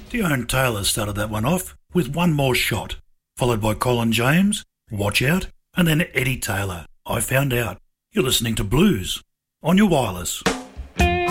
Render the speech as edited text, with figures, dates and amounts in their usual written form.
Dion Taylor started that one off with One More Shot, followed by Colin James, Watch Out, and then Eddie Taylor, I Found Out. You're listening to Blues on your wireless.